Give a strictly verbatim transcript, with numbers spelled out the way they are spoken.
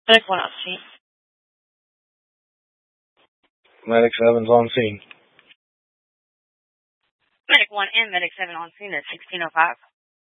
Medic one on scene. Medic seven's on scene. Medic one and Medic seven on scene at sixteen oh five.